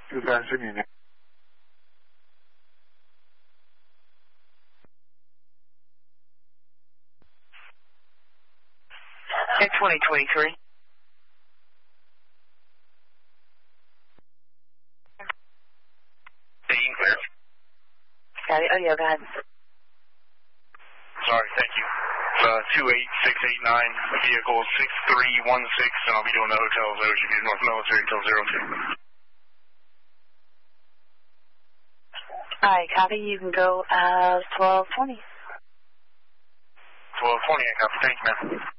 13是你呢。 At 2023. Clear. Got it. Oh, yeah, go ahead. Sorry, thank you. 28689, vehicle 6316, and I'll be doing the hotel as Ocean View North Military till 02. Alright, copy. You can go 1220. 1220, I copy. Thank you, man.